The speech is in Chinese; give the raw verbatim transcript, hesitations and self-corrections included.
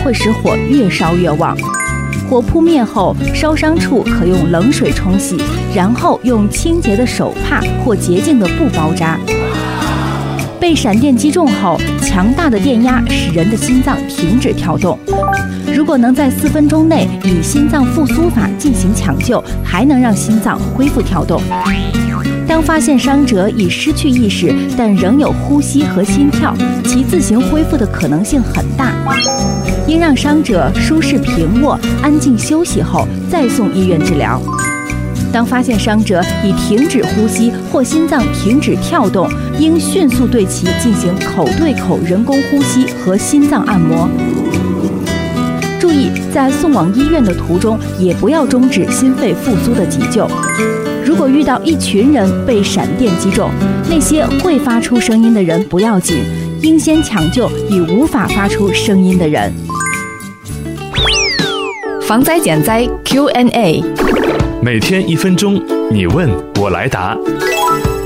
会使火越烧越旺。火扑灭后，烧伤处可用冷水冲洗，然后用清洁的手帕或洁净的布包扎。被闪电击中后，强大的电压使人的心脏停止跳动。如果能在四分钟内以心脏复苏法进行抢救，还能让心脏恢复跳动。当发现伤者已失去意识，但仍有呼吸和心跳，其自行恢复的可能性很大。应让伤者舒适平卧、安静休息后再送医院治疗。当发现伤者已停止呼吸或心脏停止跳动，应迅速对其进行口对口人工呼吸和心脏按摩。注意，在送往医院的途中，也不要终止心肺复苏的急救。如果遇到一群人被闪电击中，那些会发出声音的人不要紧，应先抢救已无法发出声音的人。 防灾减灾 Q and A， 每天一分钟，你问我来答。